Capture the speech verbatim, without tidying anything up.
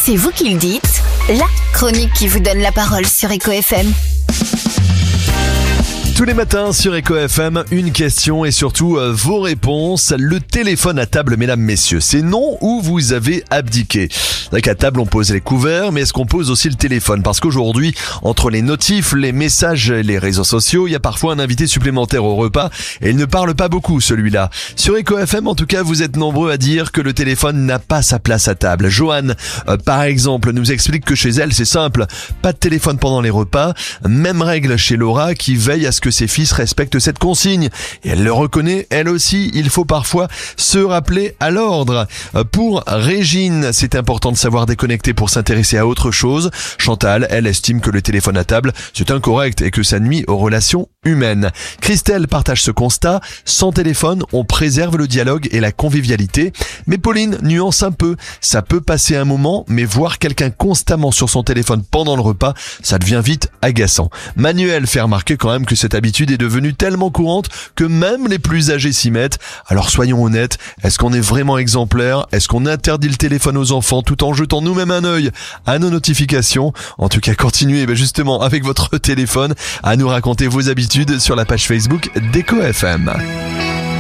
C'est vous qui le dites, la chronique qui vous donne la parole sur Eco F M. Tous les matins sur Eco F M, une question et surtout euh, vos réponses. Le téléphone à table, mesdames, messieurs, c'est non ou vous avez abdiqué? C'est vrai qu'à table, on pose les couverts, mais est-ce qu'on pose aussi le téléphone? Parce qu'aujourd'hui, entre les notifs, les messages et les réseaux sociaux, il y a parfois un invité supplémentaire au repas et il ne parle pas beaucoup, celui-là. Sur Eco F M, en tout cas, vous êtes nombreux à dire que le téléphone n'a pas sa place à table. Joanne, euh, par exemple, nous explique que chez elle, c'est simple. Pas de téléphone pendant les repas. Même règle chez Laura qui veille à ce que que ses fils respectent cette consigne. Et elle le reconnaît, elle aussi, il faut parfois se rappeler à l'ordre. Pour Régine, c'est important de savoir déconnecter pour s'intéresser à autre chose. Chantal, elle estime que le téléphone à table, c'est incorrect et que ça nuit aux relations humaines. Christelle partage ce constat. Sans téléphone, on préserve le dialogue et la convivialité. Mais Pauline nuance un peu. Ça peut passer un moment, mais voir quelqu'un constamment sur son téléphone pendant le repas, ça devient vite agaçant. Manuel fait remarquer quand même que cette habitude est devenue tellement courante que même les plus âgés s'y mettent. Alors soyons honnêtes, est-ce qu'on est vraiment exemplaire? Est-ce qu'on interdit le téléphone aux enfants tout en jetant nous-mêmes un œil à nos notifications? En tout cas, continuez ben justement avec votre téléphone à nous raconter vos habitudes sur la page Facebook d'Eco F M.